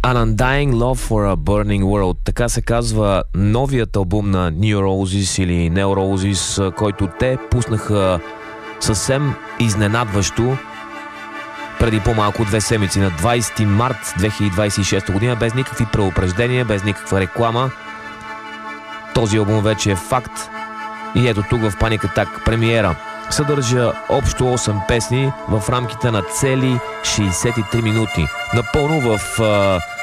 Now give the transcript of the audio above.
An Undying Love for a Burning World. Така се казва новият албум на Neuroses или Neuroses, който те пуснаха съвсем изненадващо преди по-малко 2 седмици, на 20 март 2026 година, без никакви преупреждения, без никаква реклама. Този албум вече е факт и ето тук в Panic Attack премиера. Съдържа общо 8 песни в рамките на цели 63 минути. Напълно в